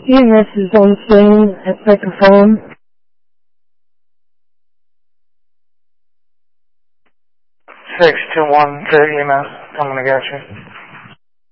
EMS is on scene at Becker Farm. 621 to EMS, coming to get you.